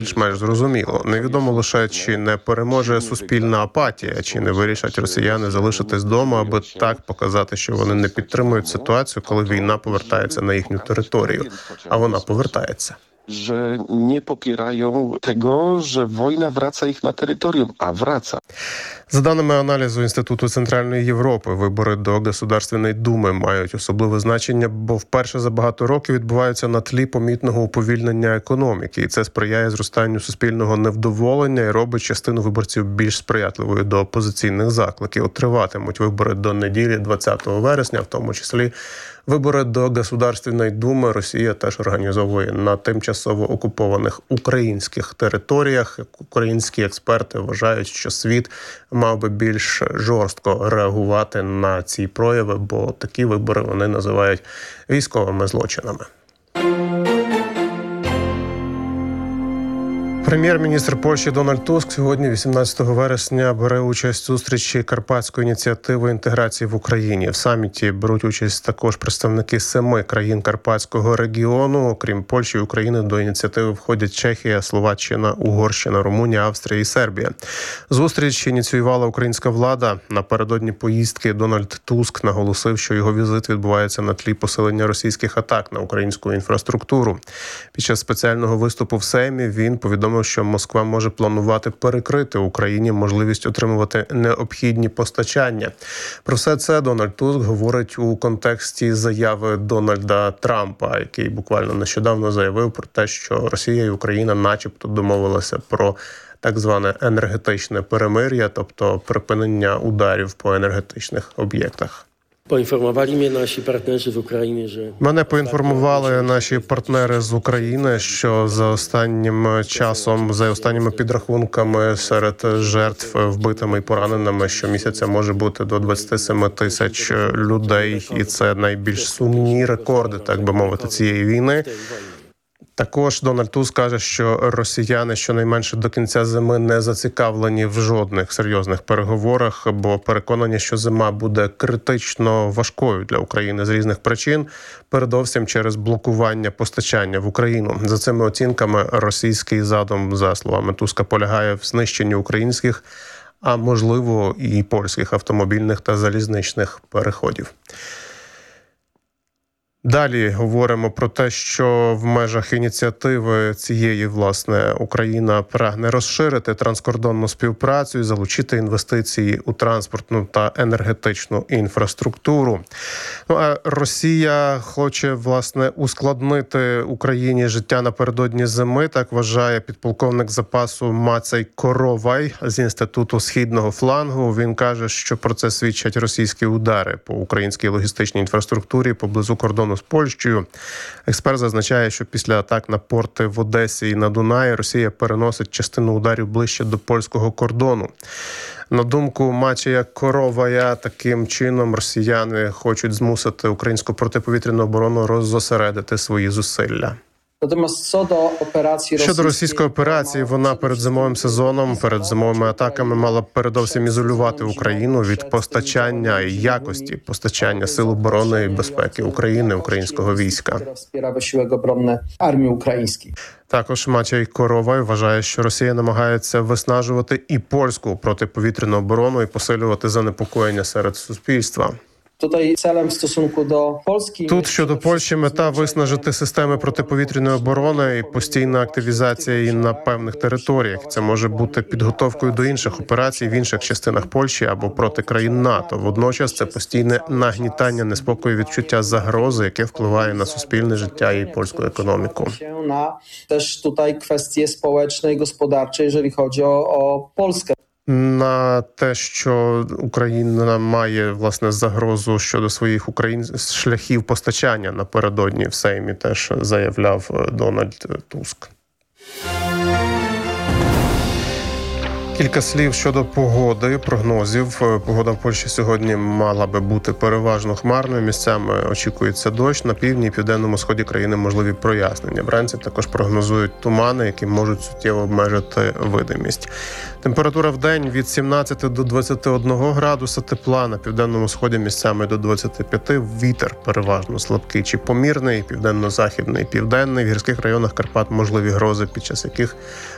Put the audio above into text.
більш-менш зрозуміло. Невідомо лише, чи не переможе суспільна апатія, чи не вирішать росіяни залишитись вдома, аби так показати, що вони не підтримують ситуацію, коли війна повертається на їхню територію. А вона повертається. Że nie popierają tego, że wojna wraca ich na terytorium, a wraca. За даними аналізу Інституту Центральної Європи, вибори до Государственної Думи мають особливе значення, бо вперше за багато років відбуваються на тлі помітного уповільнення економіки. І це сприяє зростанню суспільного невдоволення і робить частину виборців більш сприятливою до опозиційних закликів. Триватимуть вибори до неділі 20 вересня, в тому числі вибори до Государственної Думи Росія теж організовує на тимчасово окупованих українських територіях. Українські експерти вважають, що світ мав би більш жорстко реагувати на ці прояви, бо такі вибори вони називають військовими злочинами. Прем'єр-міністр Польщі Дональд Туск сьогодні, 18 вересня, бере участь у зустрічі Карпатської ініціативи інтеграції в Україні. В саміті беруть участь також представники 7 країн Карпатського регіону. Окрім Польщі і України, до ініціативи входять Чехія, Словаччина, Угорщина, Румунія, Австрія і Сербія. Зустріч ініціювала українська влада. Напередодні поїздки Дональд Туск наголосив, що його візит відбувається на тлі посилення російських атак на українську інфраструктуру. Під час спеціального виступу в Сеймі він повідомив, що Москва може планувати перекрити Україні можливість отримувати необхідні постачання. Про все це Дональд Туск говорить у контексті заяви Дональда Трампа, який буквально нещодавно заявив про те, що Росія і Україна начебто домовилися про так зване енергетичне перемир'я, тобто припинення ударів по енергетичних об'єктах. Мене поінформували наші партнери з України, що за останніми підрахунками серед жертв вбитими і пораненими щомісяця може бути до 27 тисяч людей, і це найбільш сумні рекорди, так би мовити, цієї війни. Також Дональд Туск каже, що росіяни щонайменше до кінця зими не зацікавлені в жодних серйозних переговорах, бо переконані, що зима буде критично важкою для України з різних причин, передовсім через блокування постачання в Україну. За цими оцінками, російський задум, за словами Туска, полягає в знищенні українських, а можливо і польських автомобільних та залізничних переходів. Далі говоримо про те, що в межах ініціативи цієї, власне, Україна прагне розширити транскордонну співпрацю і залучити інвестиції у транспортну та енергетичну інфраструктуру. Ну, а Росія хоче, власне, ускладнити Україні життя напередодні зими, так вважає підполковник запасу Мацей Коровай з Інституту Східного флангу. Він каже, що про це свідчать російські удари по українській логістичній інфраструктурі поблизу кордону з Польщею. Експерт зазначає, що після атак на порти в Одесі і на Дунаї Росія переносить частину ударів ближче до польського кордону. На думку Мацея Коровая, таким чином росіяни хочуть змусити українську протиповітряну оборону роззосередити свої зусилля. Щодо російської операції, вона перед зимовим сезоном, перед зимовими атаками мала б передовсім ізолювати Україну від постачання і якості постачання сил оборони і безпеки України, українського війська. Також Мацей Коровай вважає, що Росія намагається виснажувати і польську протиповітряну оборону і посилювати занепокоєння серед суспільства. Тут щодо Польщі мета виснажити системи протиповітряної оборони і постійна активізація її на певних територіях. Це може бути підготовкою до інших операцій в інших частинах Польщі або проти країн НАТО. Водночас це постійне нагнітання неспокою, відчуття загрози, яке впливає на суспільне життя і польську економіку. Теж тут kwestie społeczne i gospodarcze, jeżeli chodzi o Polskę. На те, що Україна має, власне, загрозу щодо своїх шляхів постачання напередодні в Сеймі, теж заявляв Дональд Туск. Кілька слів щодо погоди, прогнозів. Погода в Польщі сьогодні мала би бути переважно хмарною. Місцями очікується дощ. На півдні і південному сході країни можливі прояснення. Вранці також прогнозують тумани, які можуть суттєво обмежити видимість. Температура в день від 17 до 21 градуса тепла. На південному сході місцями до 25. Вітер переважно слабкий чи помірний, південно-західний, південний. В гірських районах Карпат можливі грози, під час яких